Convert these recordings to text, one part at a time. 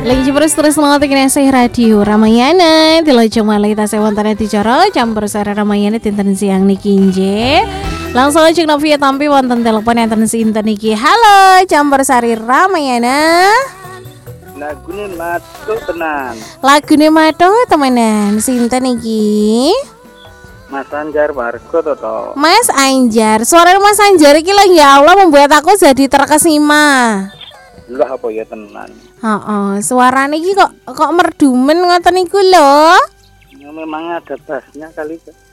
Lagi terus ngelatikin esai radio Ramayana di Lojo Malai tasai wantana dicara campur sara Ramayana tinten siang niki nje. Langsung aja via tampi wonten telepon yang sinten niki. Halo campur sari Ramayana. Lagune mato tenan. Lagune mato temenan sinten niki? Mas Anjar Wargo toto. Mas Anjar, suara Mas Anjar iki lho ya Allah membuat aku jadi terkesima. Lah apa ya tenan. Suarane iki kok merdumen ngoten niku lho. Ya, memang ada bassnya kali.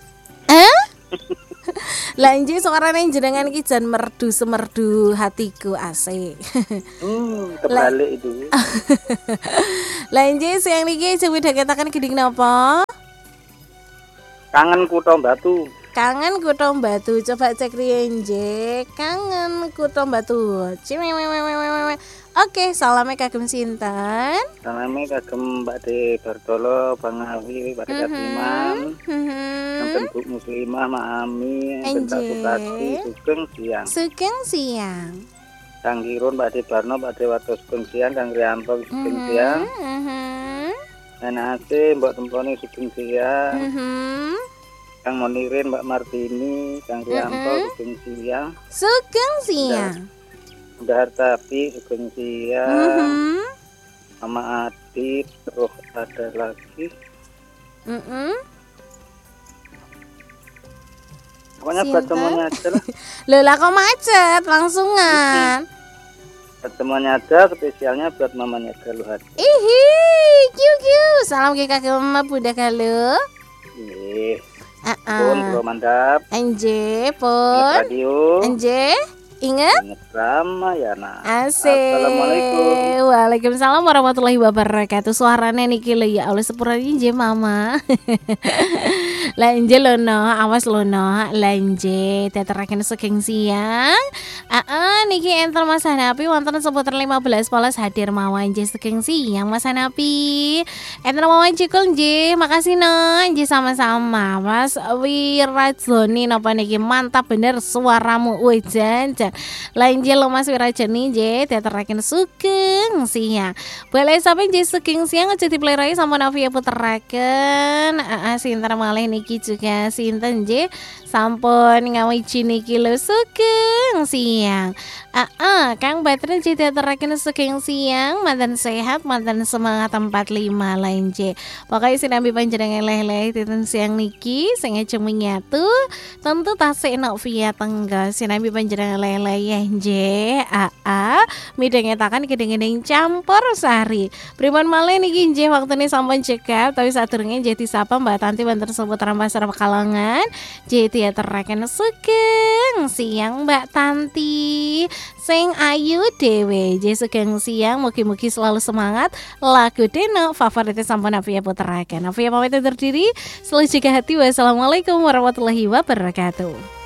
Lah nggih suarane jenengan iki jan merdu semerdu hatiku asik. Terbalik itu. Lah nggih siang niki coba dikatakan geding napa? Kangen Kutha Batu. Kangen Kutha Batu. Coba cek riye nggih. Kangen Kutha Batu. Oke, salame kagem sinten? Salame kagem Mbak De Bartolo, Bang Awi, Mbak De Katiman. Sampai Bu Muslimah, Mak Ami, Bentak Sukati, Sugeng siang. Sugeng siang. Kang Kirun, Mbak De Barno, Mbak De Wato Sugeng siang, Kang Rianto Sugeng siang. Nenek Ase, Mbak Temponi Sugeng siang. Kang Monirin, Mbak Martini, Kang Rianto Sugeng siang. Sugeng siang. Udah Hartapi Sugeng siang. Mama Adit, terus ada lagi. Pokoknya buat semuanya aja lah. Loh lah kok macet langsungan. Buat semuanya aja, spesialnya buat mamanya Galuh Hati. Kiu. Salam ke kakek mama Bunda Galuh. Nggih. Pun Bro Mandap. Anje pun. Radio. Anje. Ingat Ramayana. Asik. Assalamualaikum. Waalaikumsalam warahmatullahi wabarakatuh. Suarane niki lho ya Allah sepurane nje mama. Lanje lono, awas lono, lanje teteraken sugeng siang. Niki enter Mas Hanapi wonten seputar 15 polos hadir mawon nje sugeng siang Mas Hanapi. Enter mawon cikul nje, makasih no nje sama-sama. Mas Wirajoni napa niki mantap bener suaramu ujan. Lain lo Mas Wirajoni nje teteraken sugeng siang. Boleh sampai nje sugeng siang aja diplerai sama Navia puteraken. Sinten malih niki juga sinten nje sampun ngawiji niki lho sugeng siang. Kang Batren nje teteraken sugeng siang, mantan sehat, mantan semangat 45 lain nje. Pokoke sinambi panjenengan leh-leh tinten siang niki sing aja menyatu tentu tasik nok via tengga sinambi panjenengan leh-leh ya nje. Midhangetaken kedeng-kedeng campur sari. Priman malih niki nje waktune sampun cekap tapi sadurunge nje disapa Mbak Tanti wonten seputar pasar Pekalongan. Nje teteraken sugeng siang Mbak Tanti. Sing ayu dewe nje sugeng siang mugi-mugi selalu semangat. Lagu deno favoritnya sampun Navia puteraken. Navia pamit undur diri. Selalu jaga hati. Wassalamualaikum warahmatullahi wabarakatuh.